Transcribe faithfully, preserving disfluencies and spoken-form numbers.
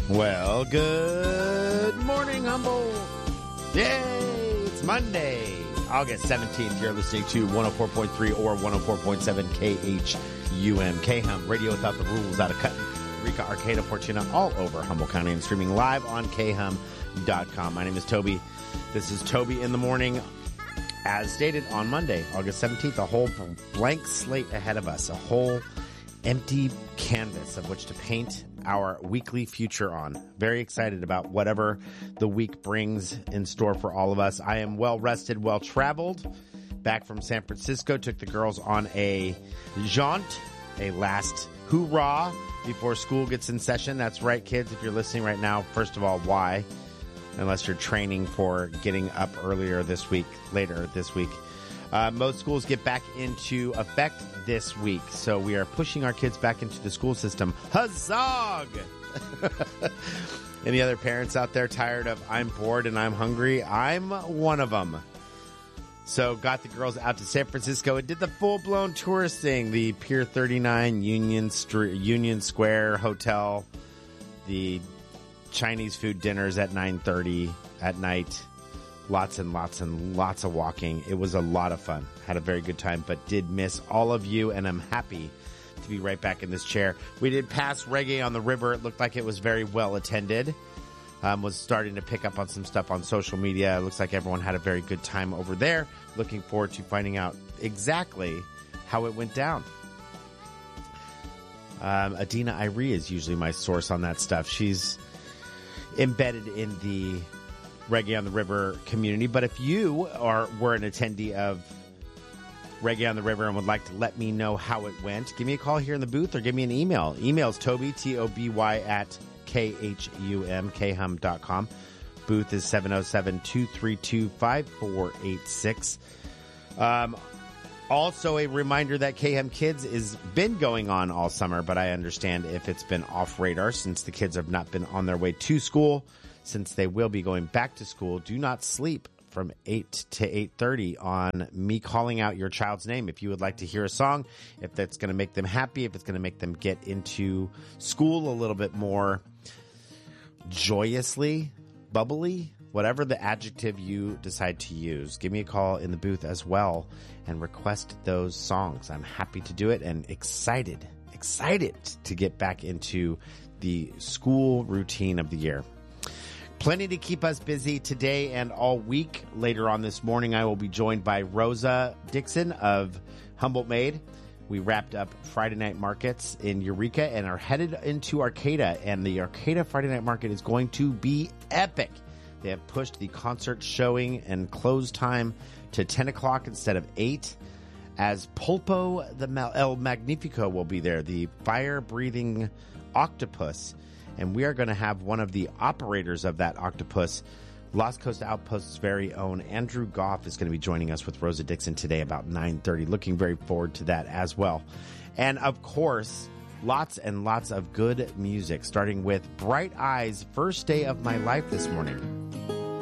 Well, good morning, Humboldt. Yay! It's Monday, August seventeenth. You're listening to one oh four point three or one oh four point seven K H U M. K-Hum, radio without the rules, out of Cut, Eureka, Arcata, Fortuna, all over Humboldt County, and streaming live on K hum dot com. My name is Toby. This is Toby in the Morning. As stated on Monday, August seventeenth, a whole blank slate ahead of us, a whole empty canvas of which to paint our weekly future on. Very excited about whatever the week brings in store for all of us. I am well rested, well traveled. Back from San Francisco, took the girls on a jaunt, a last hoorah before school gets in session. That's right, kids. If you're listening right now, first of all, why? Unless you're training for getting up earlier this week, later this week. Uh, most schools get back into effect this week, so we are pushing our kids back into the school system. Huzzah! Any other parents out there tired of I'm bored and I'm hungry? I'm one of them. So got the girls out to San Francisco and did the full-blown tourist thing. The Pier thirty-nine Union, St- Union Square Hotel, the Chinese food dinners at nine thirty at night. Lots and lots and lots of walking. It was a lot of fun. Had a very good time, but did miss all of you, and I'm happy to be right back in this chair. We did pass Reggae on the River. It looked like it was very well attended. Um, was starting to pick up on some stuff on social media. It looks like everyone had a very good time over there. Looking forward to finding out exactly how it went down. Um, Adina Irie is usually my source on that stuff. She's embedded in the Reggae on the River community. But if you are were an attendee of Reggae on the River and would like to let me know how it went, give me a call here in the booth or give me an email. Email's Toby, T O B Y, at K H U M, K hum dot com. Booth is seven oh seven, two three two, five four eight six. Um, also, a reminder that K-Hum Kids has been going on all summer, but I understand if it's been off radar since the kids have not been on their way to school. Since they will be going back to school, do not sleep from eight to eight thirty on me calling out your child's name. If you would like to hear a song, if that's going to make them happy, if it's going to make them get into school a little bit more joyously, bubbly, whatever the adjective you decide to use, give me a call in the booth as well and request those songs. I'm happy to do it and excited, excited to get back into the school routine of the year. Plenty to keep us busy today and all week. Later on this morning, I will be joined by Rosa Dixon of Humboldt Made. We wrapped up Friday night markets in Eureka and are headed into Arcata. And the Arcata Friday night market is going to be epic. They have pushed the concert showing and close time to ten o'clock instead of eight. As Pulpo the El Magnifico will be there, the fire-breathing octopus. And we are going to have one of the operators of that octopus, Lost Coast Outpost's very own Andrew Goff, is going to be joining us with Rosa Dixon today about nine thirty. Looking very forward to that as well. And, of course, lots and lots of good music, starting with Bright Eyes' First Day of My Life this morning.